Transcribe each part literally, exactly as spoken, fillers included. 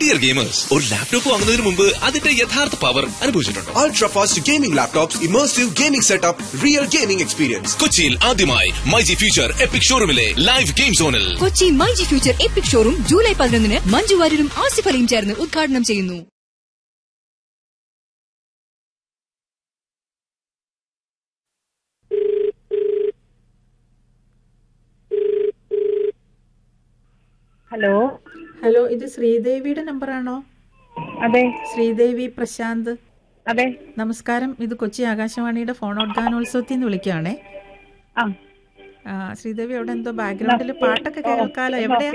Dear gamers, ഒരു laptop വാങ്ങുന്നതിന് മുമ്പ് അതിന്റെ യഥാർത്ഥ power അനുഭവിച്ചിട്ടുണ്ടോ? Ultra fast gaming laptops, immersive gaming setup, real gaming experience. കൊച്ചിയിൽ ആദ്യമായി myG future EPIC ഷോറൂമിലെ live game സോണിൽ. Kochi myG future EPIC showroom July പതിനൊന്നിന് മഞ്ജു വാര്യരും ആസിഫ് അലിയും ചേർന്ന് ഉദ്ഘാടനം ചെയ്യുന്നു. ഹലോ ഹലോ, ഇത് ശ്രീദേവിയുടെ നമ്പറാണോ? അതെ. ശ്രീദേവി പ്രശാന്ത്. അതെ. നമസ്കാരം, ഇത് കൊച്ചി ആകാശവാണിയുടെ ഫോൺ ഔട്ട് ഗാനോത്സവത്തിൽ നിന്ന് വിളിക്കുകയാണേ. ആ ശ്രീദേവി, അവിടെ എന്തോ ബാക്ക്ഗ്രൗണ്ടിൽ പാട്ടൊക്കെ കേൾക്കാലോ. എവിടെയാ?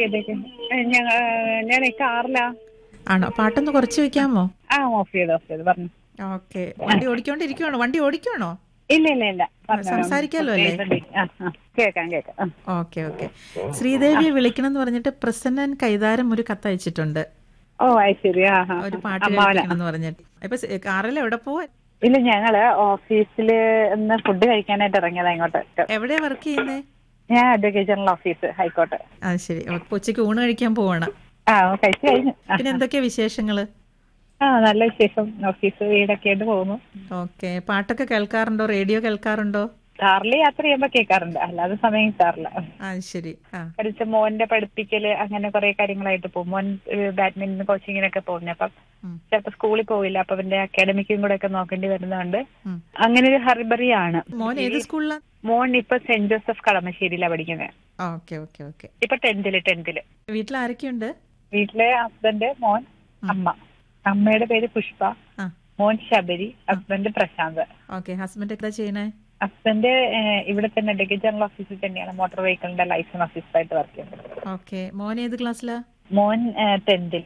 ഞാൻ കാറിലാ. ആണോ? പാട്ടൊന്ന് കുറച്ച് വെക്കാമോ? ആ, ഓഫ് ചെയ്ത് ഓഫ് ചെയ്ത് പറഞ്ഞു. ഓക്കെ. വണ്ടി ഓടിക്കോണ്ടിരിക്കുവാണോ? വണ്ടി ഓടിക്കുവാണോ? ഇല്ല ഇല്ല ഇല്ല, സംസാരിക്കാലോ അല്ലേ? കേക്കാം കേക്കാം. Okay okay. ശ്രീദേവിയെ വിളിക്കണം എന്ന് പറഞ്ഞിട്ട് പ്രസന്നൻ കൈതാരം ഒരു കത്തയച്ചിട്ടുണ്ട്. ഓ അത് ശരി. ഒരു പാട്ട് കേൾക്കണം എന്ന് പറഞ്ഞിട്ട്. ഇപ്പൊ കാറിൽ എവിടെ പോവാൻ? ഇല്ല, ഞങ്ങള് ഓഫീസില് ഇന്ന് ഫുഡ് കഴിക്കാനായിട്ട് ഇറങ്ങിയതാ ഇങ്ങോട്ട്. എവിടെയാ വർക്ക് ചെയ്യുന്നേ? ഞാൻ അഡ്വക്കേറ്റ് ജനറൽ ഓഫീസ്, ഹൈക്കോട്ടെ. അത് ശരി. ഉച്ചയ്ക്ക് ഊണ് കഴിക്കാൻ പോവാണ്. ആ, കഴിച്ചു കഴിഞ്ഞു. പിന്നെ എന്തൊക്കെയാ വിശേഷങ്ങള്? ആ, നല്ല വിശേഷം. ഓഫീസ് വീടൊക്കെ ആയിട്ട് പോകുന്നു. ഓക്കെ. പാട്ടൊക്കെ കേൾക്കാറുണ്ടോ? റേഡിയോ കേൾക്കാറുണ്ടോ? കാറിൽ യാത്ര ചെയ്യുമ്പോ കേൾക്കാറുണ്ട്, അല്ലാതെ സമയം കിട്ടാറില്ല. അത് ശരി. പഠിച്ച മോന്റെ പഠിപ്പിക്കല് അങ്ങനെ കുറെ കാര്യങ്ങളായിട്ട് പോകും. മോൻ ബാഡ്മിന്റൺ കോച്ചിങ്ങിനൊക്കെ പോകുന്നു. അപ്പം ചിലപ്പോ സ്കൂളിൽ പോവില്ല, അപ്പൊ അവന്റെ അക്കാഡമിക്കും കൂടെ ഒക്കെ നോക്കേണ്ടി വരുന്നതുകൊണ്ട് അങ്ങനെ ഒരു ഹറിബറിയാണ്. മോൻ ഏത് സ്കൂളിലാണ്? മോൻ ഇപ്പൊ സെന്റ് ജോസഫ് കളമശ്ശേരിയിലാണ് പഠിക്കുന്നത്. Okay okay okay. ഇപ്പൊ ടെൻത്തില് ടെൻത്തില് വീട്ടിൽ ആരൊക്കെയുണ്ട്? വീട്ടിലെ ഹസ്ബൻഡ്, മോൻ, അമ്മ. അമ്മയുടെ പേര് പുഷ്പ, മോൻ Sabari, husband Prashant. Okay. Husband എന്താ ചെയ്യണേ? ഹസ്ബൻഡ് ഇവിടെ തന്നെ അഡ്വക്കേറ്റ് ജനറൽ ഓഫീസിൽ തന്നെയാണ് മോട്ടോർ വെഹിക്കിളിന്റെ ലൈസൻസ് ഓഫീസറായിട്ട് വർക്ക് ചെയ്യുന്നത്. ഓക്കെ. മോൻ ഏത് ക്ലാസ്സിലാ? മോൻ ടെൻത്തിൽ.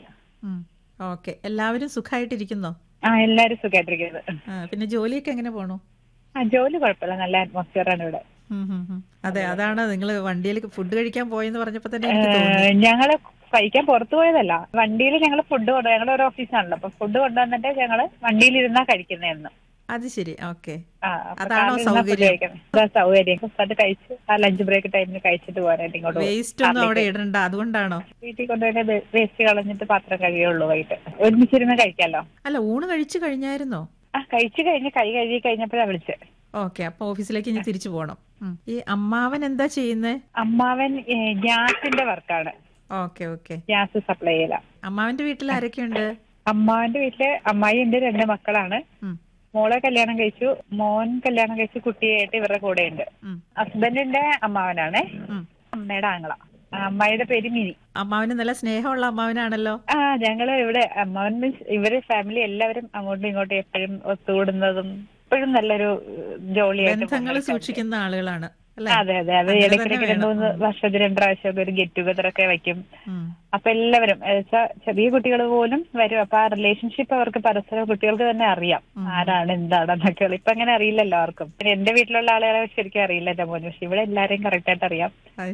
ഓക്കെ. എല്ലാവരും സുഖമായിട്ടിരിക്കുന്നോ? ആ, എല്ലാരും സുഖമായിട്ടിരിക്കുന്നത്. പിന്നെ ജോലിയൊക്കെ എങ്ങനെ പോണു? ആ, ജോലി കുഴപ്പമില്ല, നല്ല അറ്റ്മോസ്ഫിയർ ആണ് ഇവിടെ. അതെ, അതാണ് നിങ്ങൾ വണ്ടിയിൽ ഫുഡ് കഴിക്കാൻ പോയെന്ന് പറഞ്ഞപ്പോ തന്നെ ഞങ്ങള് കഴിക്കാൻ പുറത്തു പോയതല്ല, വണ്ടിയിൽ ഞങ്ങൾ ഫുഡ് കൊണ്ടു. ഞങ്ങളുടെ ഒരു ഓഫീസാണല്ലോ, അപ്പൊ ഫുഡ് കൊണ്ടുവന്നിട്ട് ഞങ്ങള് വണ്ടിയിൽ ഇരുന്നാ കഴിക്കുന്നതെന്ന്. അത് ശരി. ഓക്കെ. അതാണോ സൗകര്യം? സൗകര്യം. അത് കഴിച്ച് ആ ലഞ്ച് ബ്രേക്ക് ടൈമിന് കഴിച്ചിട്ട് പോകാനായിട്ട് ഇങ്ങോട്ട്. വേസ്റ്റ് ഒന്നും അവിടെ ഇടണ്ട, അതുകൊണ്ടാണോ? വീട്ടിൽ കൊണ്ടുപോയി വേസ്റ്റ് കളഞ്ഞിട്ട് പാത്രം കഴിയുള്ളൂ. വൈകിട്ട് ഒരുമിച്ചിരുന്ന് കഴിക്കാലോ. അല്ല, ഊണ് കഴിച്ചു കഴിഞ്ഞായിരുന്നോ? ആ, കഴിച്ചു കഴിഞ്ഞ് കൈ കഴുകി കഴിഞ്ഞപ്പോഴാ വിളിച്ചത്. ഓക്കെ. അപ്പൊ ഓഫീസിലേക്ക് ഇനി തിരിച്ചു പോകണം. ഈ അമ്മാവൻ എന്താ ചെയ്യുന്നത്? അമ്മാവൻ ഗ്യാസിന്റെ വർക്കാണ്. Okay okay. Gas supply ചെയ്യല. അമ്മാവന്റെ വീട്ടിൽ ആരൊക്കെയുണ്ട്? അമ്മാവന്റെ വീട്ടില് അമ്മായി ഉണ്ട്, രണ്ട് മക്കളാണ്. മോളെ കല്യാണം കഴിച്ചു, മോൻ കല്യാണം കഴിച്ചു, കുട്ടിയായിട്ട് ഇവരുടെ കൂടെ ഉണ്ട്. ഹസ്ബൻഡിന്റെ അമ്മാവനാണ്, അമ്മയുടെ ആങ്ങള. അമ്മായിയുടെ പേര് മിനി. അമ്മാവന് നല്ല സ്നേഹമുള്ള അമ്മാവനാണല്ലോ. ആ, ഞങ്ങള് ഇവിടെ അമ്മാവൻ മീൻസ് ഇവര് ഫാമിലി എല്ലാവരും അങ്ങോട്ടും ഇങ്ങോട്ടും എപ്പോഴും ഒത്തുകൂടുന്നതും എപ്പോഴും നല്ലൊരു ജോളിയായിട്ട് ബന്ധങ്ങൾ സൂക്ഷിക്കുന്ന ആളുകളാണ്. അതെ അതെ. അത് ഇടയ്ക്കിടയ്ക്ക് രണ്ടു മൂന്ന് വർഷത്തിൽ രണ്ട് പ്രാവശ്യമൊക്കെ ഒരു ഗെറ്റ് ടുഗദർ ഒക്കെ വെക്കും. അപ്പൊ എല്ലാവരും ചെറിയ കുട്ടികൾ പോലും വരും. അപ്പൊ ആ റിലേഷൻഷിപ്പ് അവർക്ക് പരസ്പരം കുട്ടികൾക്ക് തന്നെ അറിയാം ആരാണ് എന്താണെന്നൊക്കെ. ഇപ്പൊ അങ്ങനെ അറിയില്ലല്ലോ ആർക്കും. പിന്നെ എന്റെ വീട്ടിലുള്ള ആളുകളെ ശരിക്കും അറിയില്ല എന്റെ മോന്, പക്ഷെ ഇവിടെ എല്ലാരെയും കറക്റ്റ് ആയിട്ട് അറിയാം.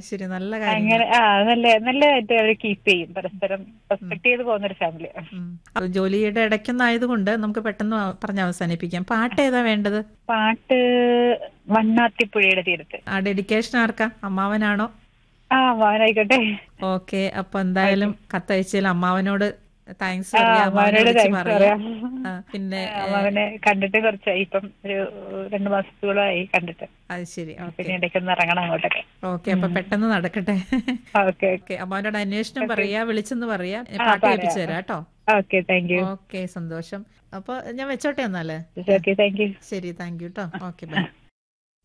അങ്ങനെ ആ നല്ല നല്ലതായിട്ട് അവർ കീപ്പ് ചെയ്യും, പരസ്പരം റെസ്പെക്ട് ചെയ്ത് പോകുന്ന ഒരു ഫാമിലി. ജോലിയുടെ ഇടയ്ക്കൊന്നായതുകൊണ്ട് നമുക്ക് പെട്ടെന്ന് പറഞ്ഞ് അവസാനിപ്പിക്കാം. പാട്ട് ഏതാ വേണ്ടത്? പാട്ട് വണ്ണാത്തിപ്പുഴയുടെ തീരത്ത്. ആ, ഡെഡിക്കേഷൻ ആർക്കാ? അമ്മാവനാണോ? ആ, അമ്മാവനായിക്കോട്ടെ. ഓക്കെ. അപ്പൊ എന്തായാലും കത്തയച്ചാൽ അമ്മാവനോട് താങ്ക്സ് പറയാം. പിന്നെ അമ്മാവനെ കണ്ടിട്ട് കുറച്ചായി, ഇപ്പം ഒരു രണ്ടു മാസത്തോളമായി കണ്ടിട്ട്. അത് ശരി. പിന്നെ ഇടയ്ക്കൊന്ന് ഇറങ്ങണം അങ്ങോട്ടൊക്കെ. ഓക്കെ. അപ്പൊ പെട്ടെന്ന് നടക്കട്ടെ. Okay okay. അമ്മാവനോട് അന്വേഷണം പറയാ, വിളിച്ചെന്ന് പറയാ, പാട്ട് കേൾപ്പിച്ചു തരാം കേട്ടോ. Okay, thank you. ഓക്കെ, സന്തോഷം. അപ്പൊ ഞാൻ വെച്ചോട്ടെ എന്നാല്. Okay, thank you. ശരി, താങ്ക് യു കേട്ടോ. Okay, by.